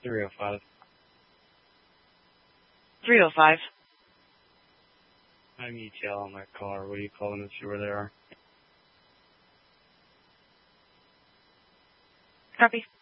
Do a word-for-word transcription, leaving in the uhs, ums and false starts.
three oh five. three oh five. I'm E T L on my car. What do you call them and see where they are? Copy.